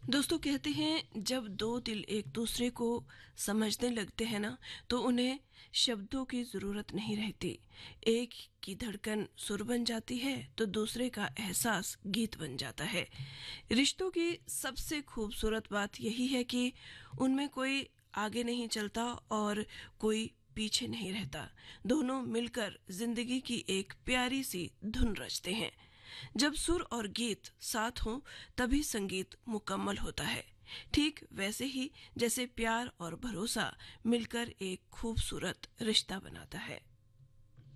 दोस्तों कहते हैं जब दो दिल एक दूसरे को समझने लगते हैं ना तो उन्हें शब्दों की जरूरत नहीं रहती। एक की धड़कन सुर बन जाती है तो दूसरे का एहसास गीत बन जाता है। रिश्तों की सबसे खूबसूरत बात यही है कि उनमें कोई आगे नहीं चलता और कोई पीछे नहीं रहता। दोनों मिलकर जिंदगी की एक प्यारी सी धुन रचते हैं। जब सुर और गीत साथ हों तभी संगीत मुकम्मल होता है। ठीक वैसे ही जैसे प्यार और भरोसा मिलकर एक खूबसूरत रिश्ता बनाता है।